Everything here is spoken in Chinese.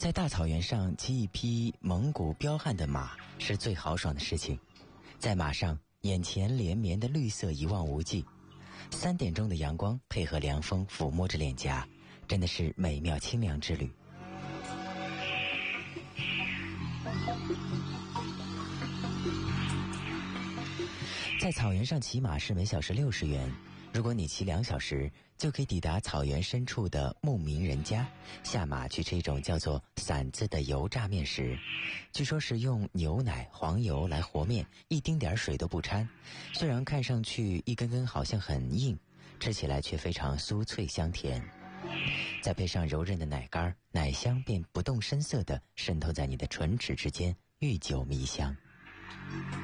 在大草原上骑一匹蒙古彪悍的马是最豪爽的事情。在马上，眼前连绵的绿色一望无际，3点钟的阳光配合凉风抚摸着脸颊，真的是美妙清凉之旅。在草原上骑马是每小时60元，如果你骑2小时，就可以抵达草原深处的牧民人家，下马去吃一种叫做馓子的油炸面食。据说是用牛奶、黄油来和面，一丁点水都不掺。虽然看上去一根根好像很硬，吃起来却非常酥脆香甜。再配上柔韧的奶干，奶香便不动声色地渗透在你的唇齿之间，愈久弥香。